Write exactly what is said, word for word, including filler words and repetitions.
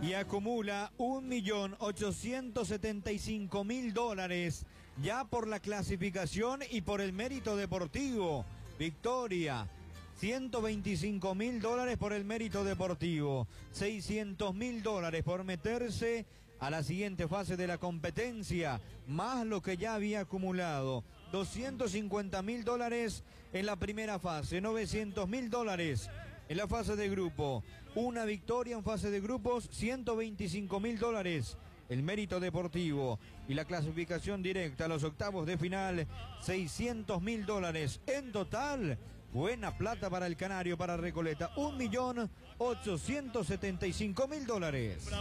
y acumula un millón ochocientos setenta y cinco mil dólares ya por la clasificación y por el mérito deportivo. Victoria, ciento veinticinco mil dólares por el mérito deportivo, seiscientos mil dólares por meterse a la siguiente fase de la competencia, más lo que ya había acumulado, doscientos cincuenta mil dólares en la primera fase, novecientos mil dólares en la fase de grupo, una victoria en fase de grupos, ciento veinticinco mil dólares, el mérito deportivo y la clasificación directa a los octavos de final, seiscientos mil dólares en total. Buena plata para el canario, para Recoleta, un millón ochocientos setenta y cinco mil dólares.